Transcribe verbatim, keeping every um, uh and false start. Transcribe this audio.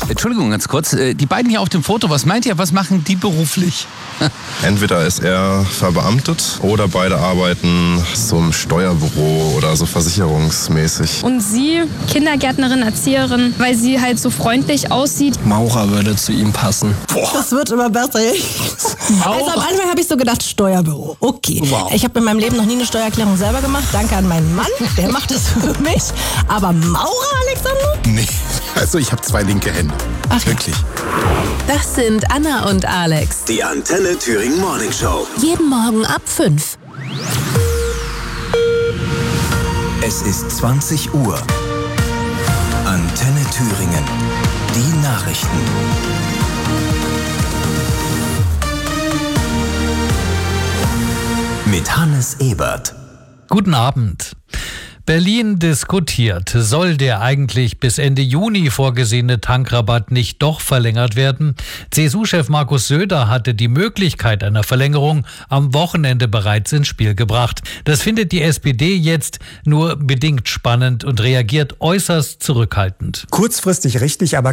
Entschuldigung, ganz kurz. Die beiden hier auf dem Foto, was meint ihr, was machen die beruflich? Entweder ist er verbeamtet oder beide arbeiten zum Steuerbüro oder so versicherungsmäßig. Und sie, Kindergärtnerin, Erzieherin, weil sie halt so freundlich aussieht. Maurer würde zu ihm passen. Boah. Das wird immer besser. Also am Anfang habe ich so gedacht, Steuerbüro. Okay. Wow. Ich habe in meinem Leben noch nie eine Steuererklärung selber gemacht. Danke an meinen Mann, der macht das für mich. Aber Maurer, Alexander? Nee, also ich habe zwei linke Hände. Ach, wirklich. Das sind Anna und Alex. Die Antenne Thüringen Morning Show. Jeden Morgen ab fünf. Es ist zwanzig Uhr. Antenne Thüringen. Die Nachrichten. Mit Hannes Ebert. Guten Abend. Berlin diskutiert, soll der eigentlich bis Ende Juni vorgesehene Tankrabatt nicht doch verlängert werden? C S U-Chef Markus Söder hatte die Möglichkeit einer Verlängerung am Wochenende bereits ins Spiel gebracht. Das findet die S P D jetzt nur bedingt spannend und reagiert äußerst zurückhaltend. Kurzfristig richtig, aber